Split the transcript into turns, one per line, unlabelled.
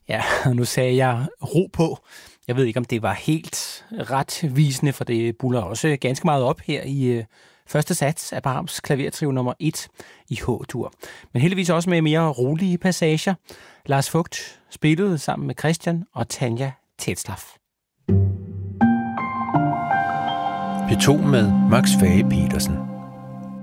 Ja, nu sagde jeg ro på. Jeg ved ikke, om det var helt retvisende, for det buller også ganske meget op her i første sats af Brahms klavertrio nummer 1 i H-dur. Men heldigvis også med mere rolige passager. Lars Vogt spillede sammen med Christian og Tanja Tetzlaff.
P2 med Max Fage-Petersen.